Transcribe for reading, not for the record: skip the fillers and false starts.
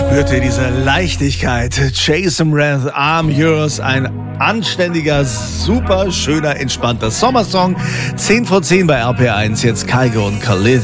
Spürt ihr diese Leichtigkeit? Jason Mraz, I'm Yours, ein anständiger, super schöner, entspannter Sommersong. 10 vor 10 bei RP1, jetzt Kygo und Khalid.